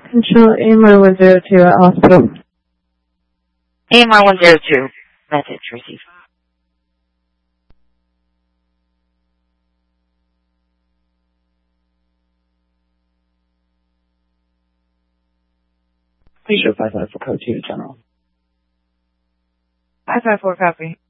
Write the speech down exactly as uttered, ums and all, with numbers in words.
Control A M R one zero two at hospital. A M R one zero two. Message received. Please show five five four code two to general. five five four copy.